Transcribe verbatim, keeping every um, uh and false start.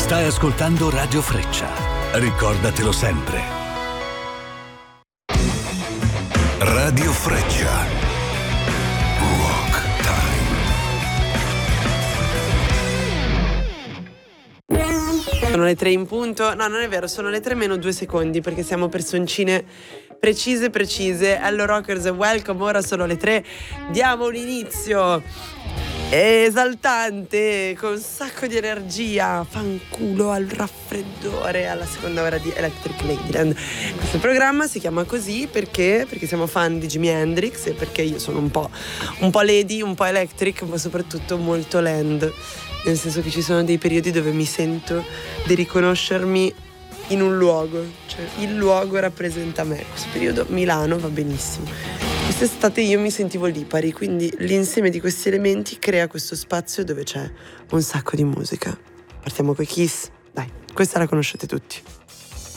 Stai ascoltando Radio Freccia. Ricordatelo sempre. Radio Freccia. Rock Time. Sono le tre in punto. No, non è vero, sono le tre meno due secondi, perché siamo personcine precise precise. Hello rockers e welcome. Ora sono le tre. Diamo un inizio esaltante, con un sacco di energia, fanculo al raffreddore, alla seconda ora di Electric Ladyland. Questo programma si chiama così perché perché siamo fan di Jimi Hendrix e perché io sono un po' un po' lady, un po' electric, ma soprattutto molto land, nel senso che ci sono dei periodi dove mi sento di riconoscermi in un luogo, cioè il luogo rappresenta me. Questo periodo Milano va benissimo. Quest'estate io mi sentivo Lipari, quindi l'insieme di questi elementi crea questo spazio dove c'è un sacco di musica. Partiamo coi Kiss, dai, questa la conoscete tutti.